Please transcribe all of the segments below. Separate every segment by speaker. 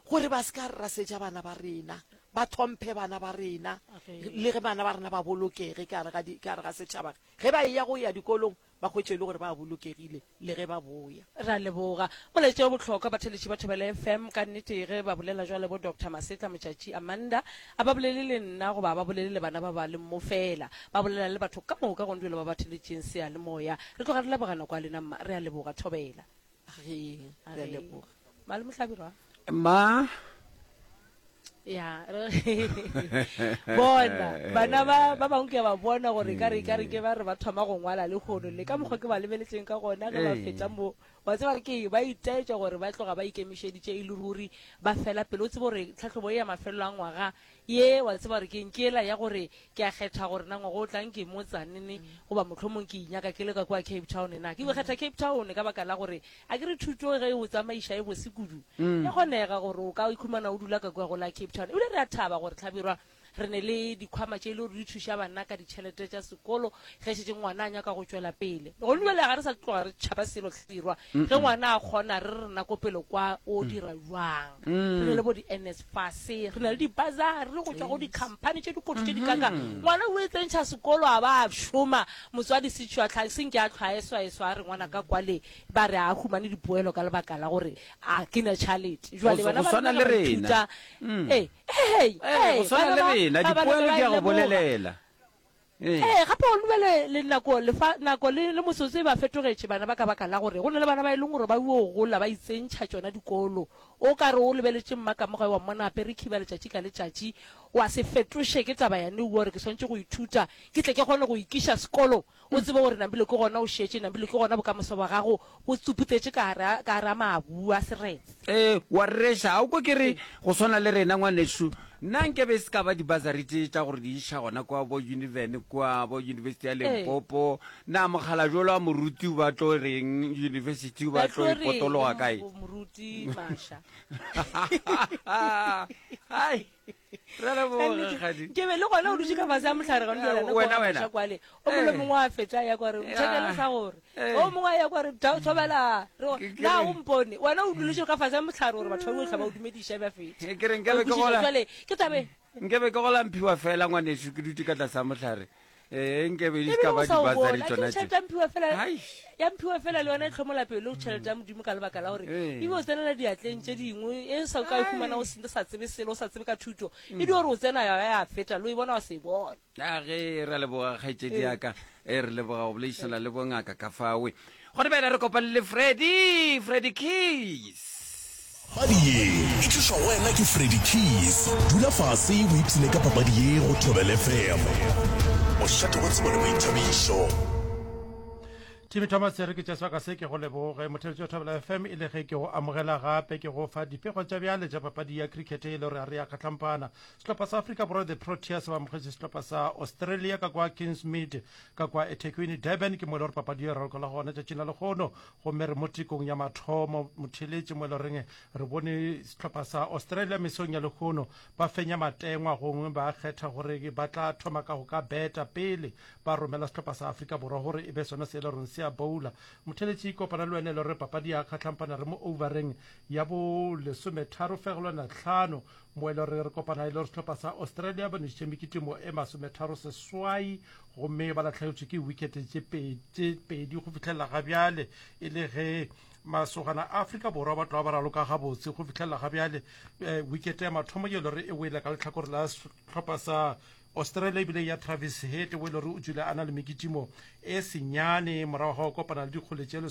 Speaker 1: gore ba se ka ra setja bana ba rena ba thomphe bana ba rena le ge bana ba rena ba bolokege ka re ga setjhaba ge ba ya go ya dikolong ba khwetse le gore ba bolokegile le ge ba boya
Speaker 2: ra leboga moletse o botlhokwa batheletši ba Thobela FM ka nnete ge ba bolela jwale bo Dr. Masetla Motšatši Amanda a ba bolele le nna go ba bolele le bana ba ba le mo fela ba bolela le batho ka moka go ndwele ba batheletšeng se a le moya re tloga re lebogana kwa lena re a leboga Thobela
Speaker 1: re a leboga
Speaker 2: male mohlabirwa
Speaker 3: ma
Speaker 2: ya bona bana ba bangwe ke ba bona gore ka re ke ba re ba thoma go ngwala le khono le ka mogwe ke ba lebeletseng ka gona ke ba fetsa mo wa tseba ke ba itaetša gore ba tloga ba ikemišeditše e le ruri ba fela pele o tseba gore tlhatlhobo ya mafelo a ngwaga ye wa tseba gore ke nkela ya gore ke a kgetha gore na ngwaga o tlang ke motsanene goba mohlomong ke inyaka ke le ka kwa Cape Town na ke kgetha Cape Town ka baka la gore a ke re thuto ge o tsamaiša e bose kudu ya kgonega gore o ka ikhumana o dula ka kwa go la Cape Town ebile re a thaba gore Tlhabirwa re ne le dikhwama tše le re di thuša bana ka ditšhelete tša sekolo ge šetse ngwana a nyaka go tšwela pele go lebele ga re sa tloga re tšhaba selo Tlhabirwa ge ngwana a kgona re rena ko pele kwa o dira jwang re ne le bo di-NSFAS re na le dibazari go tšwa go dikhamphane tše dikotho tše dikaka ngwana o etsentšha sekolo a ba a šoma motswadi senke a tlhwaeswaeswa a re ngwana ka kwale ba re a humane dipoelo ka lebaka la gore a ke na tšhalete jwale bana ba
Speaker 3: le rena dipoelo ke a go bolelela
Speaker 2: gape o lebele le nako le motsotso ba fetogetše bana ba ka baka la gore go na le bana ba e leng gore ba o gola ba itsentšha tšona dikolo o ka re o lebeletše mmaka mogae wa mmona ape re khiba letšatši ka letšatši wa se fetoše ke taba yane gore ke swantse go ithuta ke tle ke kgone go ikiša sekolo o tsebe gore nambile ke gona o šetše nambile ke gona bokamoso ba gago o tsuputetse ka gara mabu a seretse
Speaker 3: wa reša a o ko ke re go swana le rena ngwanešo nna nke be se ka ba dibazari tša gore di iša gona kwa bo Univen kwa bo University ya Limpopo na mogala jolo a moruti o ba tlo reng university o ba tlo ipotologa kae
Speaker 2: moruti Masha
Speaker 3: ai rala bo gadi
Speaker 2: ke be le gona o dutse ka fase a motlhare ga ntlwana
Speaker 3: wena
Speaker 2: kwale o molo mongwe a fetsa ya gore tshekela sa gore o mongwe ya gore Thobela na o mpone wena o duletse ka fase a motlhare gore batho ba tlhaba o dumedisha ba fetsa
Speaker 3: ke reng ke be ke gola
Speaker 2: ke tabe
Speaker 3: nkebe ke gola mphiwa fela ngwanešo ke dutse ka tlasa motlhare nkebe di ka ba dibazari tsona
Speaker 2: ya mphiwa fela le wena e tlhomola pele o tšhelete ya modimo ka lebaka la gore ebe o tsenela diatleng tše dingwe e sa ka ikhumana o sa tsebe selo o sa tsebe ka thuto e di gore o tsena ya feta lo e bona wa se bona
Speaker 3: ge re leboga kgaitsedi yaka re leboga go boleišana le bongaka ka fawe go re bena re kopane le Freddy Keys
Speaker 4: papadi ye e thuša wena ke Freddy Keys dula fase o ipsene ka papadi ye go Thobela FM mošate wa tsebo le boithabišo
Speaker 5: Timmy Thomas re ke tšaswa ka se ke go leboge motheletši wa Thobela FM e le ge ke go amogela gape ke go fa dipego tša bjale tša papadi ya cricket e le gore a re ya kgatlampana sehlopha sa Africa Borwa the Proteas ba amogetse sehlopha sa Australia ka kwa Kingsmead ka kwa eThekwini Durban ke mo le gore papadi ya ralokola gona tšatši la lekgono gomme re mo tikong ya mathomo motheletši mo le goreng re bone sehlopha sa Australia mesong ya lekgono ba fenya matengwa gongwe ba kgetha gore ba tla thoma ka go ka beta pele ba romela sehlopha sa Africa Borwa gore e be sona se le gore a boula motheletši kopana le wena le re papadi ya kgatlampana re mo overeng ya bo 13.5 mo e le re kopana le re sehlopha sa Australia ba nešitše mekitimo e 33 gomme ba latlhagetswe ke wicket tše pedi go fitlhelela ga bjale e le ge masogana Africa Borwa ba tloa ba raloka gabotse go fitlhelela ga bjale wicket ya mathomo ye le re e wele ka letlhakore la sehlopha sa Australia bile ya Travis Head we le re o jule ana le mekitimo e senyane morago ga go kopana le dikgole tše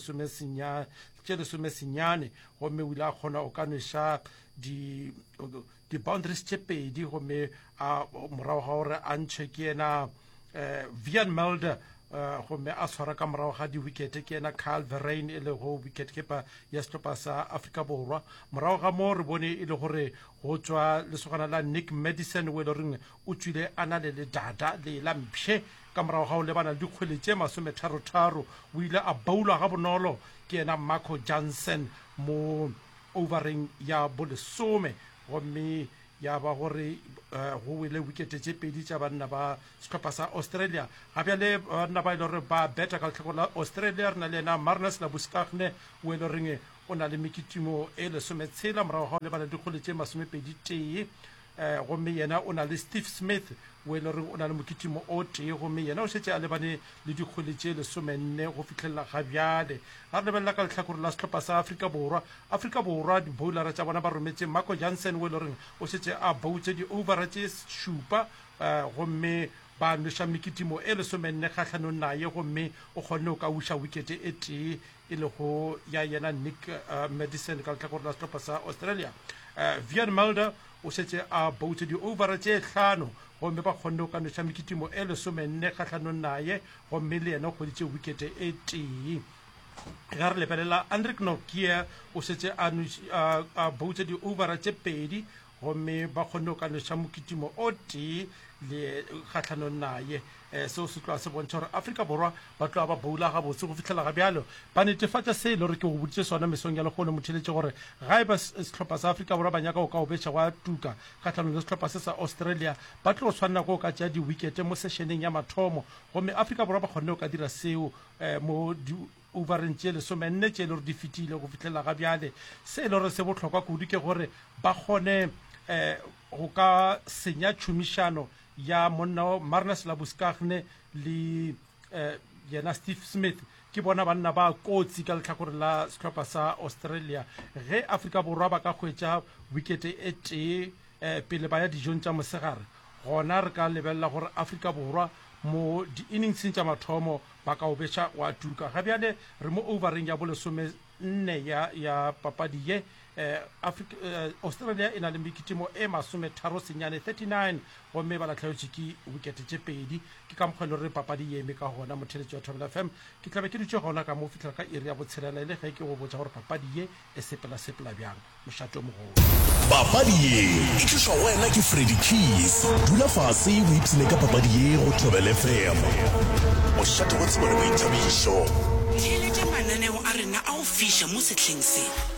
Speaker 5: lesome senyane gomme o ile a kgona o ka nweša di-boundaries tše pedi gomme morago ga gore a ntšhe ke ena Vian Mulder gomme a tshwara ka morago ga di-wicket ke ena Carl Verreynne e le go wicket keeper ya sehlopha sa Africa Borwa morago ga mo re bone e le gore go tswa lesogana la Nick Madison we le reng o tswile a na le ledada le la mpšhe ka morago ga o lebana le dikgwele tše 33 o ile a boula ga bonolo ke ena Marco Jansen mo overeng ya bo 10 gomme ya ba gore go wele wicket tše pedi tša banna ba sehlopha sa Australia ga bjale banna ba ile gore ba beta ka letlhako la Australia re na le ena Marnus Labuschagne o ile reng o na le mekitimo e lesometshela morago ga o lebala dikgole tse 21 gomme yena o na le Steve Smith o e le goreng o na le mokitimo o tee gomme yena o setse a lebane le dikgole tse 14 go fitlhelela ga bjale ga re lebelela ka letlhakore la setlhopha sa Afrika Borwa diboulara tsa bona ba rometse Marco Jansen o e le goreng o setse a boutse di-overa tse 7 gomme ba noša mekitimo e 14 kgatlhanong naye gomme o kgonne o ka uša wikete e tee e le go ya yena Nick Madison ka letlhakore la setlhopha sa Australia. Vian Mulder o setse a boutse di-overa tse 5 gomme ba kgonne o ka noša mekitimo e 14 kgatlhanong naye gomme le yena o kgoditše wikete e tee. Ga re lebelela Andrick Nokia o setse a boutse di-overa tse 2 gomme ba kgonne o ka noša mokitimo o tee le kgatlhanong naye seo se tloa se bontšha gore Afrika Borwa ba tloa ba boula ga botse go fitlhela ga bjalo ba netefatša se le gore ke go boditse sona mesong ya lekgone motheletše gore ga e ba setlhopha sa Afrika Borwa ba nyaka o ka o betša go a tuka kgatlhanong le setlhopha se sa Australia ba tlo go tshwanela ko o ka tšea di-wikete mo sessioneng ya mathomo gomme Afrika Borwa ba kgonne o ka dira seo mo overeng tše 14 tše le gore di fetile go fitlhelela ga bjale se le gore se bohlokwa kudu ke gore ba kgone go ka senya tšhomišano ya monna Marnus Labuschagne le yena Steve Smith ke bona banna ba kotsi ka letlhakore la setlhopha sa Australia ge Afrika Borwa ba ka hwetša wikete e tee pele ba ya dijong tša mosegare gona re ka lebelela gore Afrika Borwa mo di-inningseng tša mathomo ba ka o betša wa tuka ga bjale re mo overeng ya bo 14 ya papadi ye Australia e na le mekitimo e 39 gomme ba latlhagotše ke wikete tše 2 ke ka mokgwa le gore papadi ye eme ka gona motheletši wa Thobela FM ke tlabe ke dutše gona ka mo fitlhela ka iri ya botshelela le ge ke go botša gore papadi ye e sepela bjang mošato mogolo
Speaker 4: papadi ye e tlišwa wena ke Freddy Keys dula fase o ipsene ka papadi ye go Thobela FM mošato wa tsebo le boithabišo
Speaker 6: theletša mananeo a rena a go fiša mo sehleng se